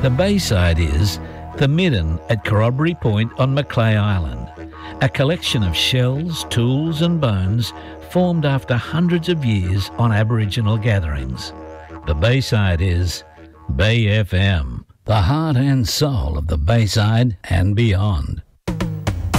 The Bayside is the Midden at Corroboree Point on Macleay Island, a collection of shells, tools and bones formed after hundreds of years on Aboriginal gatherings. The Bayside is Bay FM, the heart and soul of the Bayside and beyond.